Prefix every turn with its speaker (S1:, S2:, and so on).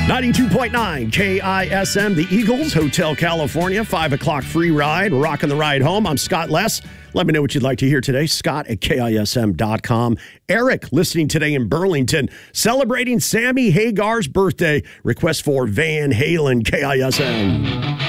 S1: 92.9 KISM, the Eagles, Hotel California, 5 o'clock free ride, rocking the ride home. I'm Scott Less. Let me know what you'd like to hear today. Scott at KISM.com. Eric, listening today in Burlington, celebrating Sammy Hagar's birthday. Request for Van Halen, KISM.